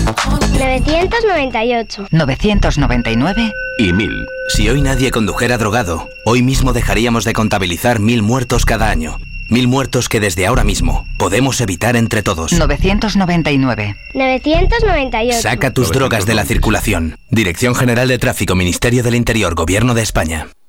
998. 999. Y 1000. Si hoy nadie condujera drogado, hoy mismo dejaríamos de contabilizar 1000 muertos cada año. 1000 muertos que desde ahora mismo podemos evitar entre todos. 999. 998. Saca tus drogas de la circulación. Dirección General de Tráfico, Ministerio del Interior, Gobierno de España.